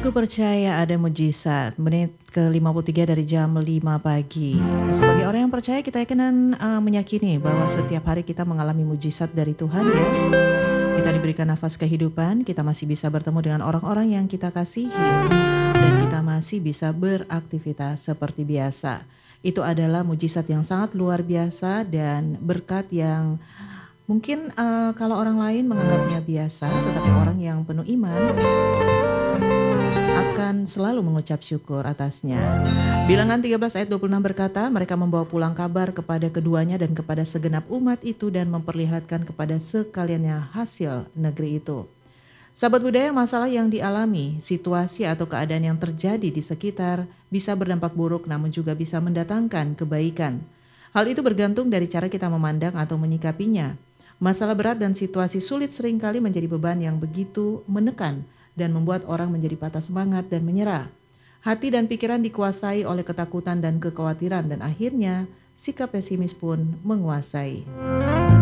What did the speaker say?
Aku percaya ada mujizat. Menit ke-53 dari jam 5 pagi. Sebagai orang yang percaya kita akan meyakini bahwa setiap hari kita mengalami mujizat dari Tuhan ya. Kita diberikan nafas kehidupan, kita masih bisa bertemu dengan orang-orang yang kita kasihi dan kita masih bisa beraktivitas seperti biasa. Itu adalah mujizat yang sangat luar biasa dan berkat yang mungkin kalau orang lain menganggapnya biasa, tetapi orang yang penuh iman akan selalu mengucap syukur atasnya. Bilangan 13 ayat 26 berkata, mereka membawa pulang kabar kepada keduanya dan kepada segenap umat itu dan memperlihatkan kepada sekaliannya hasil negeri itu. Sahabat budaya, masalah yang dialami, situasi atau keadaan yang terjadi di sekitar bisa berdampak buruk namun juga bisa mendatangkan kebaikan. Hal itu bergantung dari cara kita memandang atau menyikapinya. Masalah berat dan situasi sulit seringkali menjadi beban yang begitu menekan dan membuat orang menjadi patah semangat dan menyerah. Hati dan pikiran dikuasai oleh ketakutan dan kekhawatiran dan akhirnya sikap pesimis pun menguasai.